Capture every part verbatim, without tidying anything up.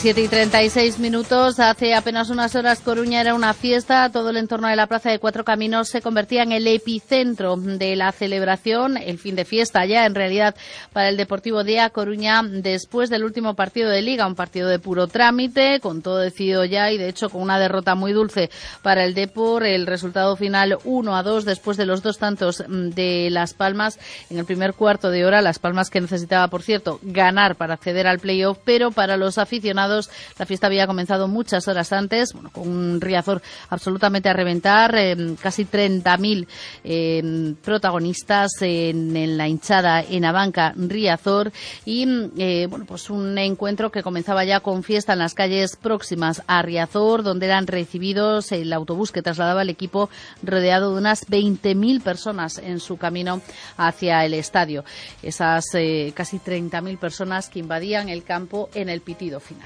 siete y treinta y seis minutos. Hace apenas unas horas Coruña era una fiesta. Todo el entorno de la Plaza de Cuatro Caminos se convertía en el epicentro de la celebración, el fin de fiesta ya en realidad para el Deportivo de A Coruña después del último partido de Liga, un partido de puro trámite, con todo decidido ya y de hecho con una derrota muy dulce para el Depor. El resultado final uno a dos después de los dos tantos de Las Palmas en el primer cuarto de hora. Las Palmas que necesitaba, por cierto, ganar para acceder al playoff, pero para los aficionados la fiesta había comenzado muchas horas antes, bueno, con un Riazor absolutamente a reventar, eh, casi treinta mil eh, protagonistas en, en la hinchada en Abanca Riazor y eh, bueno, pues un encuentro que comenzaba ya con fiesta en las calles próximas a Riazor, donde eran recibidos el autobús que trasladaba el equipo rodeado de unas veinte mil personas en su camino hacia el estadio. Esas eh, casi treinta mil personas que invadían el campo en el pitido final.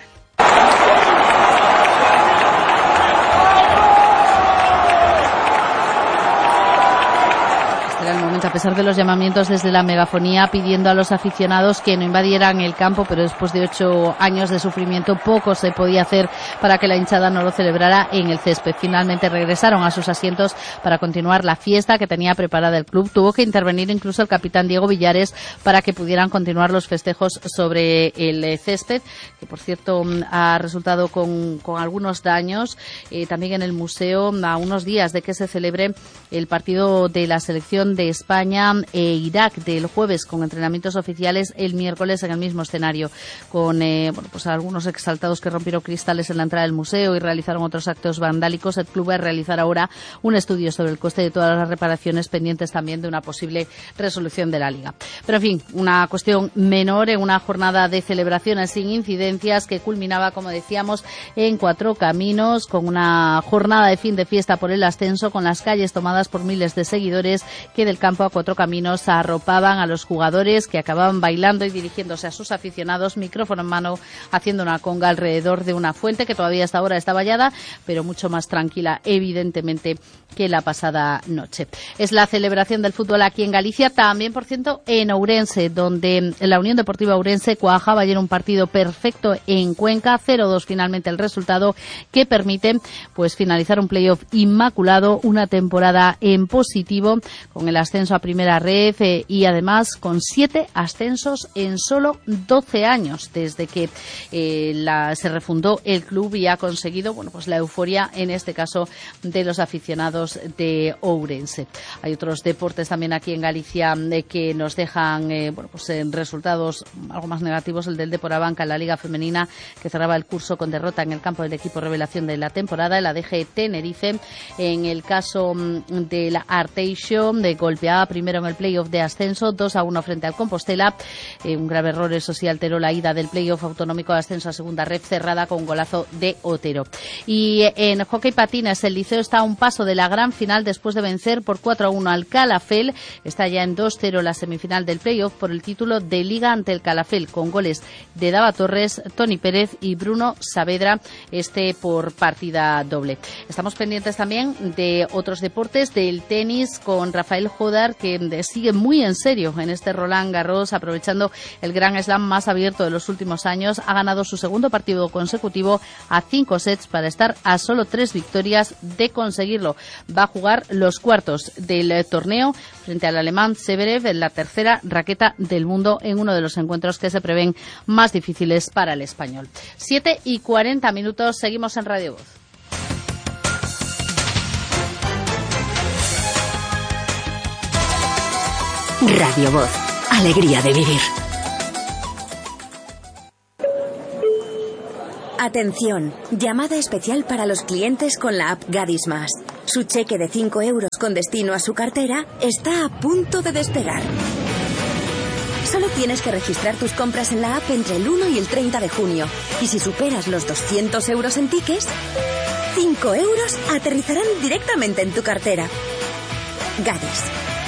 Era el momento, a pesar de los llamamientos desde la megafonía pidiendo a los aficionados que no invadieran el campo, pero después de ocho años de sufrimiento poco se podía hacer para que la hinchada no lo celebrara en el césped. Finalmente regresaron a sus asientos para continuar la fiesta que tenía preparada el club. Tuvo que intervenir incluso el capitán Diego Villares para que pudieran continuar los festejos sobre el césped, que por cierto ha resultado con, con algunos daños. Eh, también en el museo, a unos días de que se celebre el partido de la selección de España e Irak del jueves, con entrenamientos oficiales el miércoles en el mismo escenario, con eh, bueno, pues algunos exaltados que rompieron cristales en la entrada del museo y realizaron otros actos vandálicos. El club va a realizar ahora un estudio sobre el coste de todas las reparaciones, pendientes también de una posible resolución de la Liga. Pero en fin, una cuestión menor en una jornada de celebraciones sin incidencias que culminaba, como decíamos, en Cuatro Caminos, con una jornada de fin de fiesta por el ascenso, con las calles tomadas por miles de seguidores que del campo a Cuatro Caminos arropaban a los jugadores, que acababan bailando y dirigiéndose a sus aficionados, micrófono en mano, haciendo una conga alrededor de una fuente que todavía hasta ahora está vallada, pero mucho más tranquila, evidentemente, que la pasada noche. Es la celebración del fútbol aquí en Galicia, también, por cierto, en Ourense, donde la Unión Deportiva Ourense cuajaba ayer un partido perfecto en Cuenca, cero dos finalmente el resultado, que permite pues finalizar un playoff inmaculado, una temporada en positivo, con el ascenso a Primera Ref eh, y además con siete ascensos en solo doce años desde que eh, la, se refundó el club y ha conseguido bueno pues la euforia, en este caso, de los aficionados de Ourense. Hay otros deportes también aquí en Galicia eh, que nos dejan eh, bueno pues en resultados algo más negativos. El del Depor Abanca en la Liga Femenina, que cerraba el curso con derrota en el campo del equipo revelación de la temporada, el A D G Tenerife. En el caso de la Arteixo, de golpeaba primero en el playoff de ascenso, dos a uno frente al Compostela. Eh, un grave error, eso sí, alteró la ida del playoff autonómico de ascenso a segunda red, cerrada con un golazo de Otero. Y en hockey patines, el Liceo está a un paso de la gran final después de vencer por cuatro a uno al Calafell. Está ya en dos cero la semifinal del playoff por el título de Liga ante el Calafell, con goles de Dava Torres, Toni Pérez y Bruno Saavedra, este por partida doble. Estamos pendientes también de otros deportes, del tenis, con Rafael Jodar, que sigue muy en serio en este Roland Garros, aprovechando el Grand Slam más abierto de los últimos años. Ha ganado su segundo partido consecutivo a cinco sets para estar a solo tres victorias de conseguirlo. Va a jugar los cuartos del torneo frente al alemán Zverev, en la tercera raqueta del mundo, en uno de los encuentros que se prevén más difíciles para el español. siete y cuarenta minutos, seguimos en Radio Voz. Radio Voz, alegría de vivir. Atención, llamada especial para los clientes con la app Gadis Más. Su cheque de cinco euros con destino a su cartera está a punto de despegar. Solo tienes que registrar tus compras en la app entre el uno y el treinta de junio. Y si superas los doscientos euros en tickets, cinco euros aterrizarán directamente en tu cartera. Gadis.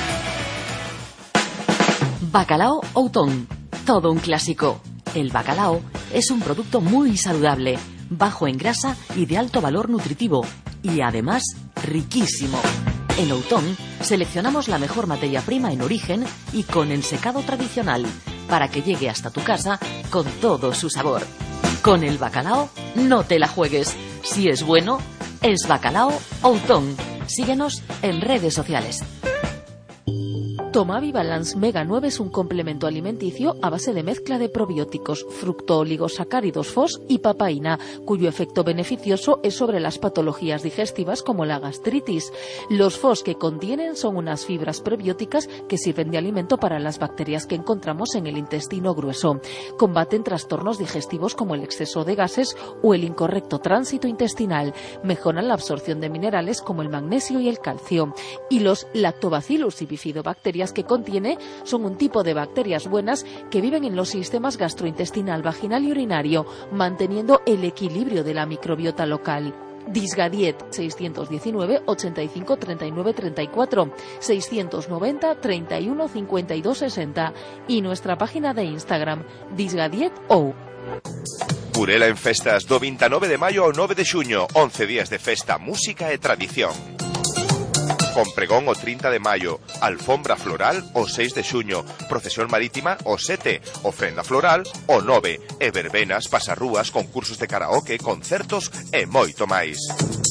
Bacalao Outón, todo un clásico. El bacalao es un producto muy saludable, bajo en grasa y de alto valor nutritivo, y además riquísimo. En Outón seleccionamos la mejor materia prima en origen y con ensecado tradicional, para que llegue hasta tu casa con todo su sabor. Con el bacalao no te la juegues. Si es bueno, es Bacalao Outón. Síguenos en redes sociales. Tomavi Balance Mega nueve es un complemento alimenticio a base de mezcla de probióticos, fructooligosacáridos F O S y papaína, cuyo efecto beneficioso es sobre las patologías digestivas como la gastritis. Los F O S que contienen son unas fibras prebióticas que sirven de alimento para las bacterias que encontramos en el intestino grueso. Combaten trastornos digestivos como el exceso de gases o el incorrecto tránsito intestinal. Mejoran la absorción de minerales como el magnesio y el calcio. Y los lactobacillus y bifidobacterias que contiene son un tipo de bacterias buenas que viven en los sistemas gastrointestinal, vaginal y urinario, manteniendo el equilibrio de la microbiota local. Disgadiet seiscientos diecinueve, ochenta y cinco, treinta y nueve, treinta y cuatro, seiscientos noventa, treinta y uno, cincuenta y dos, sesenta y nuestra página de Instagram disgadietou. Burela en festas do veintinueve de maio ao nove de xuño, once días de festa, música e tradición. Con pregón o trinta de maio, alfombra floral o seis de xuño, procesión marítima o sete, ofrenda floral o nove, e verbenas, pasarrúas, concursos de karaoke, concertos e moito máis.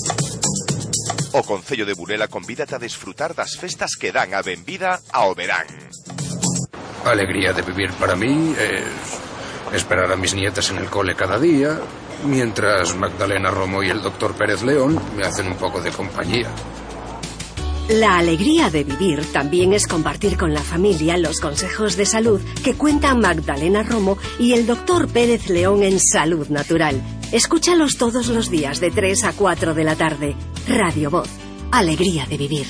O Concello de Burela convídate a desfrutar das festas que dan a benvida ao verán. A alegría de vivir para mí es esperar a mis nietas en el cole cada día, mientras Magdalena Romo y el doctor Pérez León me hacen un poco de compañía. La alegría de vivir también es compartir con la familia los consejos de salud que cuentan Magdalena Romo y el doctor Pérez León en Salud Natural. Escúchalos todos los días de tres a cuatro de la tarde. Radio Voz. Alegría de vivir.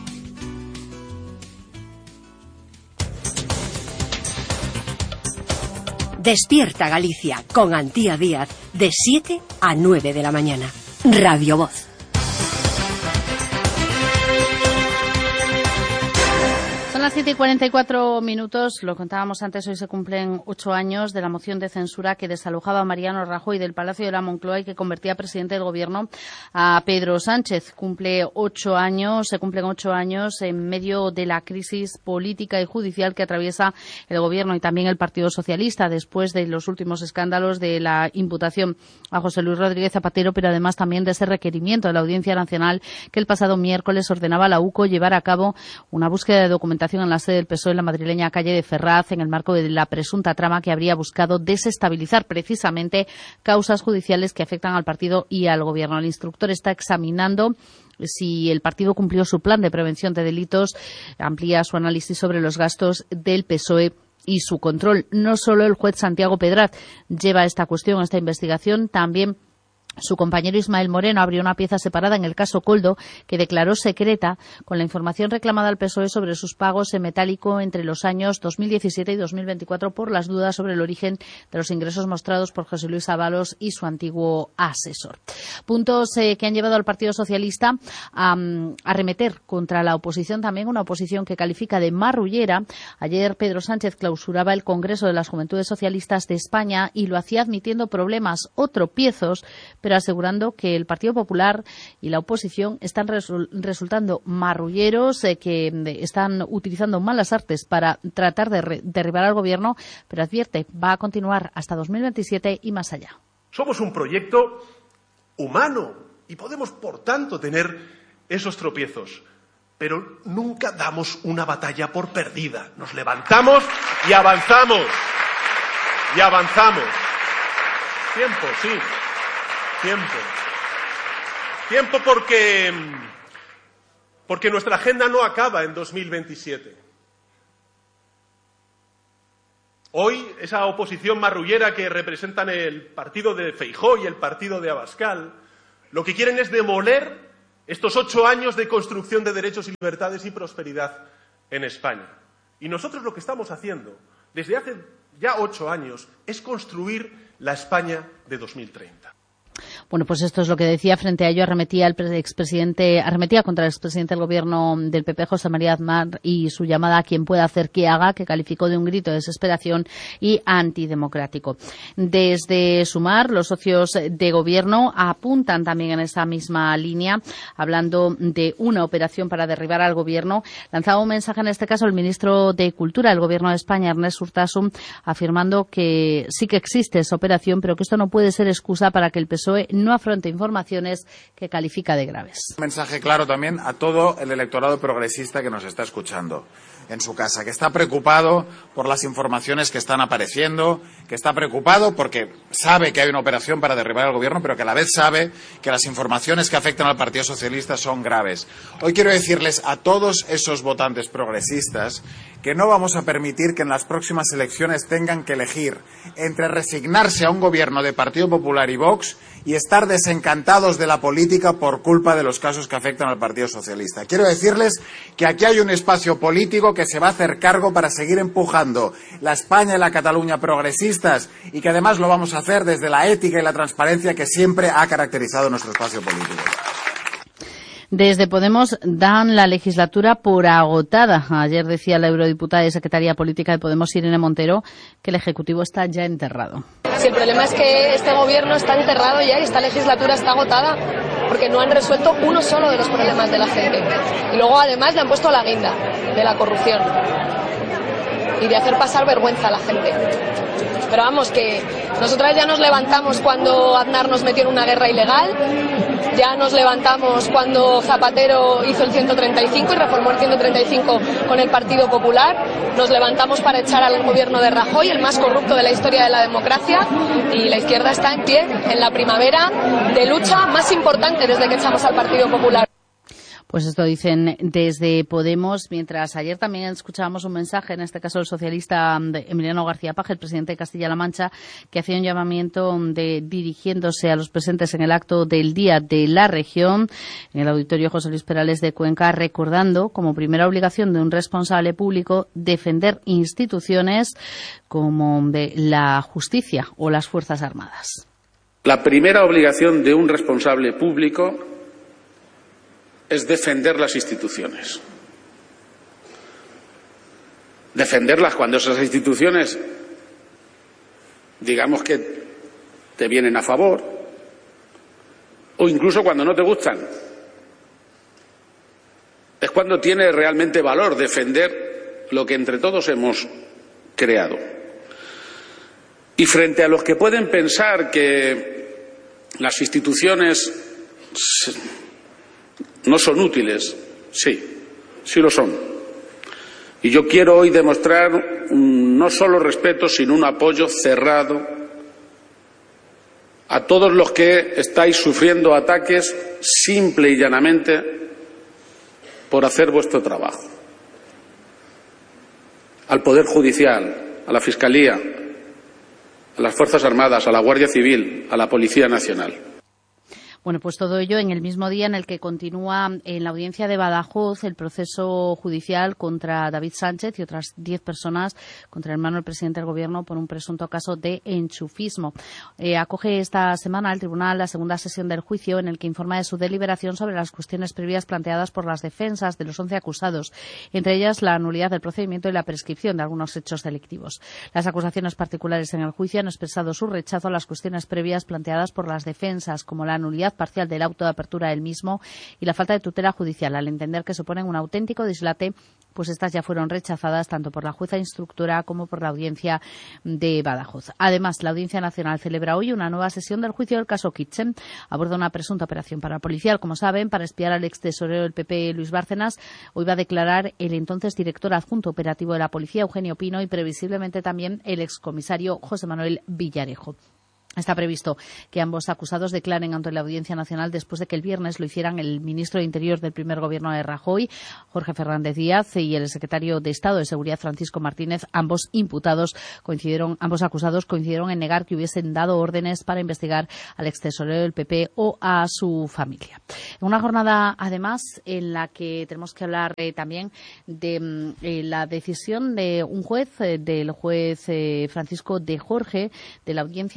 Despierta Galicia con Antía Díaz de siete a nueve de la mañana. Radio Voz. Son las siete y cuarenta y cuatro minutos, lo contábamos antes, hoy se cumplen ocho años de la moción de censura que desalojaba a Mariano Rajoy del Palacio de la Moncloa y que convertía presidente del gobierno a Pedro Sánchez. Cumple ocho años, se cumplen ocho años en medio de la crisis política y judicial que atraviesa el gobierno y también el Partido Socialista después de los últimos escándalos de la imputación a José Luis Rodríguez Zapatero, pero además también de ese requerimiento de la Audiencia Nacional que el pasado miércoles ordenaba a la U C O llevar a cabo una búsqueda de documentación en la sede del P S O E en la madrileña calle de Ferraz en el marco de la presunta trama que habría buscado desestabilizar precisamente causas judiciales que afectan al partido y al gobierno. El instructor está examinando si el partido cumplió su plan de prevención de delitos, amplía su análisis sobre los gastos del P S O E y su control. No solo el juez Santiago Pedraz lleva esta cuestión, esta investigación, también su compañero Ismael Moreno abrió una pieza separada en el caso Coldo, que declaró secreta con la información reclamada al P S O E sobre sus pagos en metálico entre los años dos mil diecisiete y dos mil veinticuatro por las dudas sobre el origen de los ingresos mostrados por José Luis Ábalos y su antiguo asesor. Puntos eh, que han llevado al Partido Socialista a um, arremeter contra la oposición, también una oposición que califica de marrullera. Ayer Pedro Sánchez clausuraba el Congreso de las Juventudes Socialistas de España y lo hacía admitiendo problemas o tropiezos, pero asegurando que el Partido Popular y la oposición están resul- resultando marrulleros, eh, que eh, están utilizando malas artes para tratar de re- derribar al gobierno, pero advierte, va a continuar hasta dos mil veintisiete y más allá. Somos un proyecto humano y podemos, por tanto, tener esos tropiezos, pero nunca damos una batalla por perdida. Nos levantamos y avanzamos. Y avanzamos. Tiempo, sí. Tiempo. Tiempo porque, porque nuestra agenda no acaba en dos mil veintisiete. Hoy, esa oposición marrullera que representan el partido de Feijóo y el partido de Abascal, lo que quieren es demoler estos ocho años de construcción de derechos y libertades y prosperidad en España. Y nosotros lo que estamos haciendo desde hace ya ocho años es construir la España de dos mil treinta. Bueno, pues esto es lo que decía. Frente a ello arremetía el expresidente, arremetía contra el expresidente del gobierno del P P, José María Aznar, y su llamada a quien pueda hacer que haga, que calificó de un grito de desesperación y antidemocrático. Desde Sumar, los socios de gobierno apuntan también en esa misma línea, hablando de una operación para derribar al gobierno. Lanzaba un mensaje en este caso el ministro de Cultura del gobierno de España, Ernest Urtasun, afirmando que sí que existe esa operación, pero que esto no puede ser excusa para que el P S O E no afronte informaciones que califica de graves. Un mensaje claro también a todo el electorado progresista que nos está escuchando en su casa, que está preocupado por las informaciones que están apareciendo, que está preocupado porque sabe que hay una operación para derribar al gobierno, pero que a la vez sabe que las informaciones que afectan al Partido Socialista son graves. Hoy quiero decirles a todos esos votantes progresistas que no vamos a permitir que en las próximas elecciones tengan que elegir entre resignarse a un gobierno de Partido Popular y Vox y estar desencantados de la política por culpa de los casos que afectan al Partido Socialista. Quiero decirles que aquí hay un espacio político que se va a hacer cargo para seguir empujando la España y la Cataluña progresistas y que además lo vamos a hacer desde la ética y la transparencia que siempre ha caracterizado nuestro espacio político. Desde Podemos dan la legislatura por agotada. Ayer decía la eurodiputada y secretaria política de Podemos, Irene Montero, que el Ejecutivo está ya enterrado. Si el problema es que este gobierno está enterrado ya y esta legislatura está agotada porque no han resuelto uno solo de los problemas de la gente. Y luego además le han puesto la guinda de la corrupción y de hacer pasar vergüenza a la gente. Pero vamos, que nosotras ya nos levantamos cuando Aznar nos metió en una guerra ilegal, ya nos levantamos cuando Zapatero hizo el ciento treinta y cinco y reformó el ciento treinta y cinco con el Partido Popular, nos levantamos para echar al gobierno de Rajoy, el más corrupto de la historia de la democracia, y la izquierda está en pie en la primavera de lucha más importante desde que echamos al Partido Popular. Pues esto dicen desde Podemos, mientras ayer también escuchábamos un mensaje, en este caso el socialista Emiliano García Paje, el presidente de Castilla-La Mancha, que hacía un llamamiento de dirigiéndose a los presentes en el acto del Día de la Región, en el Auditorio José Luis Perales de Cuenca, recordando como primera obligación de un responsable público defender instituciones como de la justicia o las Fuerzas Armadas. La primera obligación de un responsable público es defender las instituciones. Defenderlas cuando esas instituciones, digamos que te vienen a favor, o incluso cuando no te gustan. Es cuando tiene realmente valor defender lo que entre todos hemos creado. Y frente a los que pueden pensar que las instituciones no son útiles, sí, sí lo son. Y yo quiero hoy demostrar un, no solo respeto, sino un apoyo cerrado a todos los que estáis sufriendo ataques simple y llanamente por hacer vuestro trabajo. Al Poder Judicial, a la Fiscalía, a las Fuerzas Armadas, a la Guardia Civil, a la Policía Nacional. Bueno, pues todo ello en el mismo día en el que continúa en la audiencia de Badajoz el proceso judicial contra David Sánchez y otras diez personas contra el hermano del presidente del Gobierno por un presunto caso de enchufismo. Eh, acoge esta semana el tribunal la segunda sesión del juicio en el que informa de su deliberación sobre las cuestiones previas planteadas por las defensas de los once acusados, entre ellas la nulidad del procedimiento y la prescripción de algunos hechos delictivos. Las acusaciones particulares en el juicio han expresado su rechazo a las cuestiones previas planteadas por las defensas, como la nulidad parcial del auto de apertura del mismo y la falta de tutela judicial, al entender que suponen un auténtico dislate, pues estas ya fueron rechazadas tanto por la jueza instructora como por la audiencia de Badajoz. Además, la Audiencia Nacional celebra hoy una nueva sesión del juicio del caso Kitchen. Aborda una presunta operación parapolicial, como saben, para espiar al ex tesorero del P P, Luis Bárcenas. Hoy va a declarar el entonces director adjunto operativo de la policía, Eugenio Pino, y previsiblemente también el excomisario José Manuel Villarejo. Está previsto que ambos acusados declaren ante la Audiencia Nacional después de que el viernes lo hicieran el ministro de Interior del primer gobierno de Rajoy, Jorge Fernández Díaz, y el secretario de Estado de Seguridad, Francisco Martínez. Ambos imputados coincidieron, ambos acusados coincidieron en negar que hubiesen dado órdenes para investigar al extesorero del P P o a su familia. En una jornada, además, en la que tenemos que hablar eh, también de eh, la decisión de un juez, eh, del juez eh, Francisco de Jorge, de la Audiencia Nacional,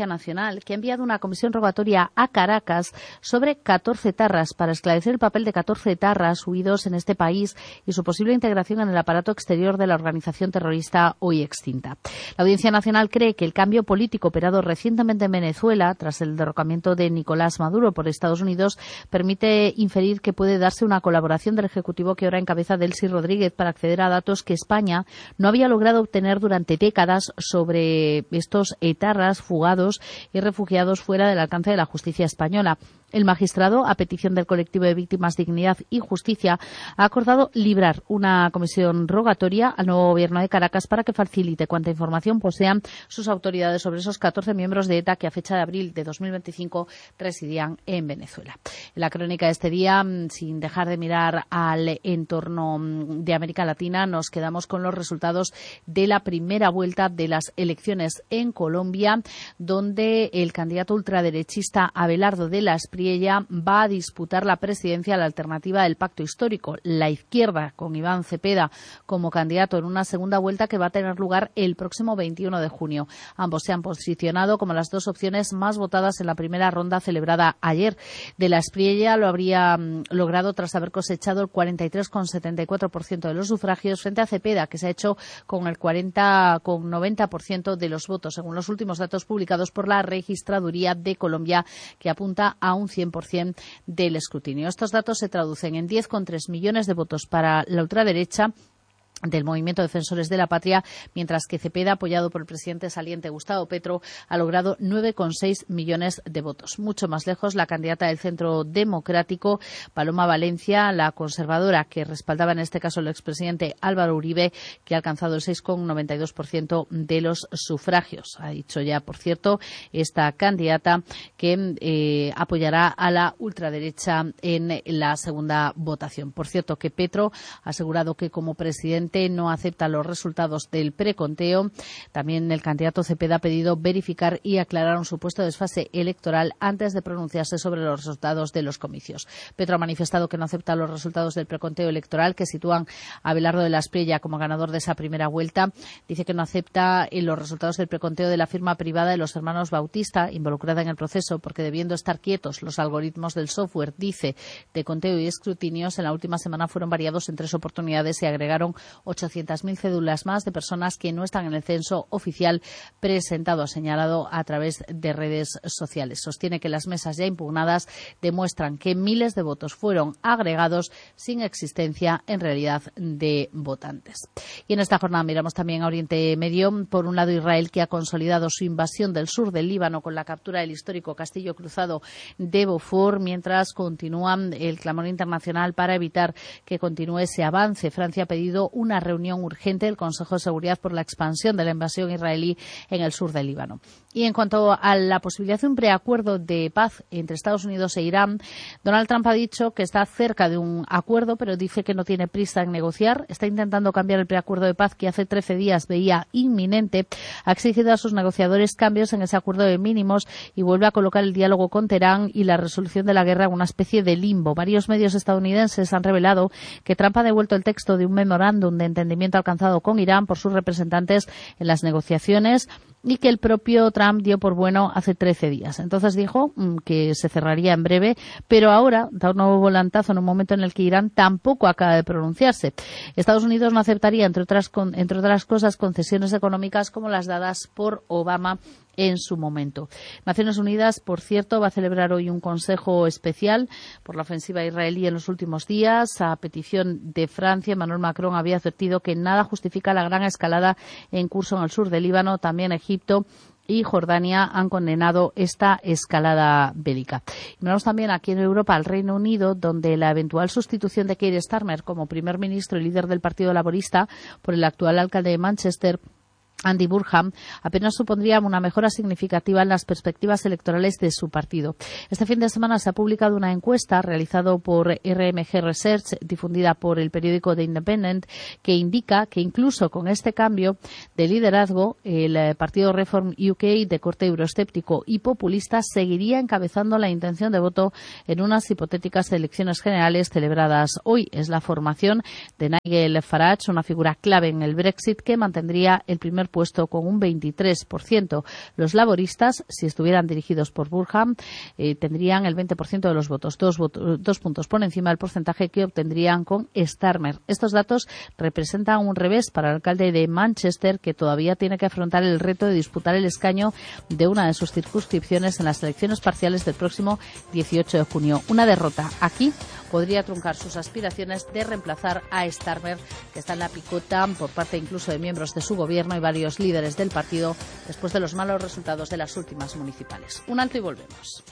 Nacional, que ha enviado una comisión rogatoria a Caracas sobre catorce etarras para esclarecer el papel de catorce etarras huidos en este país y su posible integración en el aparato exterior de la organización terrorista hoy extinta. La Audiencia Nacional cree que el cambio político operado recientemente en Venezuela, tras el derrocamiento de Nicolás Maduro por Estados Unidos, permite inferir que puede darse una colaboración del Ejecutivo que ahora encabeza Delcy Rodríguez para acceder a datos que España no había logrado obtener durante décadas sobre estos etarras fugados y refugiados fuera del alcance de la justicia española. El magistrado, a petición del colectivo de víctimas Dignidad y Justicia, ha acordado librar una comisión rogatoria al nuevo gobierno de Caracas para que facilite cuanta información posean sus autoridades sobre esos catorce miembros de ETA que a fecha de abril de dos mil veinticinco residían en Venezuela. En la crónica de este día, sin dejar de mirar al entorno de América Latina, nos quedamos con los resultados de la primera vuelta de las elecciones en Colombia, donde el candidato ultraderechista Abelardo de la Espriella va a disputar la presidencia a la alternativa del pacto histórico, la izquierda, con Iván Cepeda como candidato en una segunda vuelta que va a tener lugar el próximo veintiuno de junio. Ambos se han posicionado como las dos opciones más votadas en la primera ronda celebrada ayer. De la Espriella lo habría mm, logrado tras haber cosechado el cuarenta y tres coma setenta y cuatro por ciento de los sufragios frente a Cepeda, que se ha hecho con el cuarenta coma noventa por ciento de los votos, según los últimos datos publicados por la Registraduría de Colombia, que apunta a un cien por ciento del escrutinio. Estos datos se traducen en diez coma tres millones de votos para la ultraderecha del Movimiento Defensores de la Patria, mientras que Cepeda, apoyado por el presidente saliente Gustavo Petro, ha logrado nueve coma seis millones de votos. Mucho más lejos, la candidata del Centro Democrático, Paloma Valencia, la conservadora que respaldaba en este caso el expresidente Álvaro Uribe, que ha alcanzado el seis coma noventa y dos por ciento de los sufragios. Ha dicho ya, por cierto, esta candidata que eh, apoyará a la ultraderecha en la segunda votación. Por cierto, que Petro ha asegurado que como presidente no acepta los resultados del preconteo. También el candidato Cepeda ha pedido verificar y aclarar un supuesto desfase electoral antes de pronunciarse sobre los resultados de los comicios. Petro ha manifestado que no acepta los resultados del preconteo electoral que sitúan a Abelardo de la Espriella como ganador de esa primera vuelta. Dice que no acepta los resultados del preconteo de la firma privada de los hermanos Bautista, involucrada en el proceso, porque debiendo estar quietos los algoritmos del software, dice, de conteo y escrutinios, en la última semana fueron variados en tres oportunidades y agregaron ochocientas mil cédulas más de personas que no están en el censo oficial presentado, señalado a través de redes sociales. Sostiene que las mesas ya impugnadas demuestran que miles de votos fueron agregados sin existencia en realidad de votantes. Y en esta jornada miramos también a Oriente Medio. Por un lado, Israel, que ha consolidado su invasión del sur del Líbano con la captura del histórico castillo cruzado de Beaufort, mientras continúa el clamor internacional para evitar que continúe ese avance. Francia ha pedido una reunión urgente del Consejo de Seguridad por la expansión de la invasión israelí en el sur del Líbano. Y en cuanto a la posibilidad de un preacuerdo de paz entre Estados Unidos e Irán, Donald Trump ha dicho que está cerca de un acuerdo, pero dice que no tiene prisa en negociar. Está intentando cambiar el preacuerdo de paz que hace trece días veía inminente. Ha exigido a sus negociadores cambios en ese acuerdo de mínimos y vuelve a colocar el diálogo con Teherán y la resolución de la guerra en una especie de limbo. Varios medios estadounidenses han revelado que Trump ha devuelto el texto de un memorándum de entendimiento alcanzado con Irán por sus representantes en las negociaciones y que el propio Trump dio por bueno hace trece días. Entonces dijo mmm, que se cerraría en breve, pero ahora da un nuevo volantazo en un momento en el que Irán tampoco acaba de pronunciarse. Estados Unidos no aceptaría, entre otras, con, entre otras cosas, concesiones económicas como las dadas por Obama en su momento. Naciones Unidas, por cierto, va a celebrar hoy un consejo especial por la ofensiva israelí en los últimos días. A petición de Francia, Emmanuel Macron había advertido que nada justifica la gran escalada en curso en el sur del Líbano. También Egipto y Jordania han condenado esta escalada bélica. Y miramos también aquí en Europa al Reino Unido, donde la eventual sustitución de Keir Starmer como primer ministro y líder del Partido Laborista por el actual alcalde de Manchester, Andy Burnham, apenas supondría una mejora significativa en las perspectivas electorales de su partido. Este fin de semana se ha publicado una encuesta realizada por R M G Research, difundida por el periódico The Independent, que indica que incluso con este cambio de liderazgo, el partido Reform U K, de corte euroescéptico y populista, seguiría encabezando la intención de voto en unas hipotéticas elecciones generales celebradas hoy. Es la formación de Nigel Farage, una figura clave en el Brexit, que mantendría el primer puesto con un veintitrés por ciento. Los laboristas, si estuvieran dirigidos por Burham, eh, tendrían el veinte por ciento de los votos, dos, votos, dos puntos por encima del porcentaje que obtendrían con Starmer. Estos datos representan un revés para el alcalde de Manchester, que todavía tiene que afrontar el reto de disputar el escaño de una de sus circunscripciones en las elecciones parciales del próximo dieciocho de junio. Una derrota aquí podría truncar sus aspiraciones de reemplazar a Starmer, que está en la picota por parte incluso de miembros de su gobierno y varios líderes del partido después de los malos resultados de las últimas municipales. Un alto y volvemos.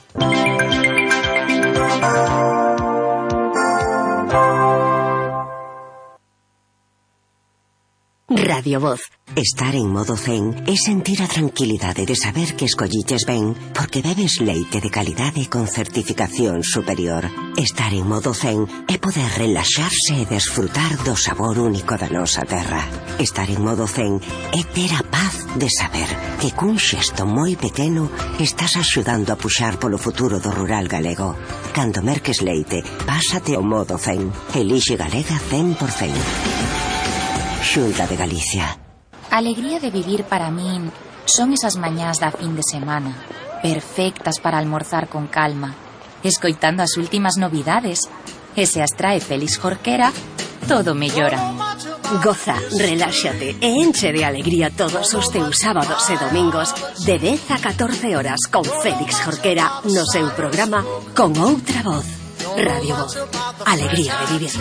Radio Voz. Estar en modo zen é sentir a tranquilidade de saber que escolliches ben porque bebes leite de calidade con certificación superior. Estar en modo zen é poder relaxarse e desfrutar do sabor único da nosa terra. Estar en modo zen é ter a paz de saber que cun xesto moi pequeno estás axudando a puxar polo futuro do rural galego. Cando merques leite, pásate ao modo zen. Elixe Galega cen por cen. Xunta de Galicia. A alegría de vivir para min son esas mañás da fin de semana, perfectas para almorzar con calma, escoitando as últimas novidades. E se as trae Félix Jorquera, todo mellora. Goza, reláxate e enche de alegría todos os teus sábados e domingos de dez a catorce horas con Félix Jorquera no seu programa Con Outra Voz. Radio Voz. Alegría de vivir.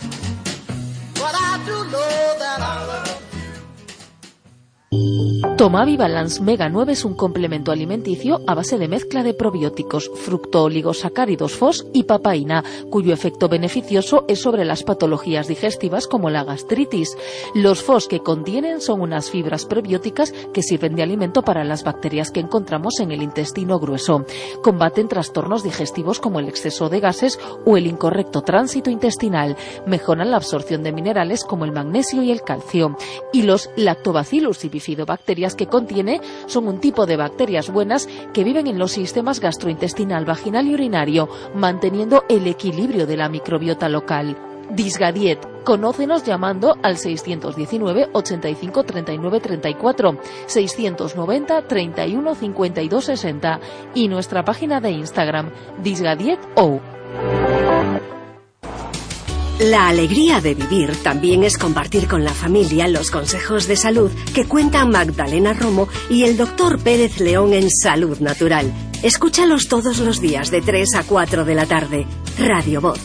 Tomavi Balance Mega nueve es un complemento alimenticio a base de mezcla de probióticos, fructooligosacáridos F O S y papaína, cuyo efecto beneficioso es sobre las patologías digestivas como la gastritis. Los F O S que contienen son unas fibras prebióticas que sirven de alimento para las bacterias que encontramos en el intestino grueso. Combaten trastornos digestivos como el exceso de gases o el incorrecto tránsito intestinal. Mejoran la absorción de minerales como el magnesio y el calcio. Y los lactobacillus y bifidobacterias que contiene son un tipo de bacterias buenas que viven en los sistemas gastrointestinal, vaginal y urinario, manteniendo el equilibrio de la microbiota local. Disgadiet. Conócenos llamando al seiscientos diecinueve, ochenta y cinco, treinta y nueve, treinta y cuatro, seiscientos noventa, treinta y uno, cincuenta y dos, sesenta y nuestra página de Instagram, disgadiet.o. La alegría de vivir también es compartir con la familia los consejos de salud que cuentan Magdalena Romo y el doctor Pérez León en Salud Natural. Escúchalos todos los días de tres a cuatro de la tarde. Radio Voz.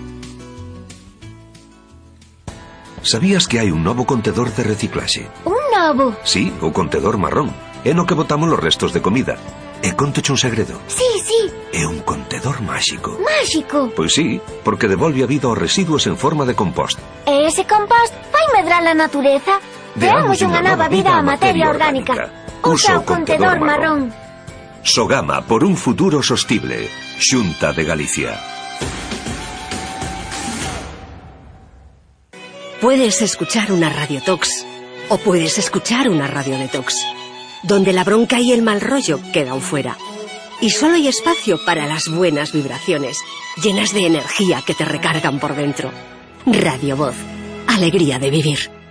Sabías que hai un novo contedor de reciclaxe? Un novo? Sí, o contedor marrón. É no que botamos los restos de comida. E contoche un segredo. Sí, sí. É un contedor máxico. Máxico? Pois sí, porque devolve a vida aos residuos en forma de compost. E ese compost vai medrar a natureza? Deamos unha nova vida á materia orgánica. Usa o contedor marrón. Sogama por un futuro sostible. Xunta de Galicia. Puedes escuchar una Radio Tox o puedes escuchar una Radio Detox, donde la bronca y el mal rollo quedan fuera. Y solo hay espacio para las buenas vibraciones, llenas de energía que te recargan por dentro. Radio Voz. Alegría de vivir.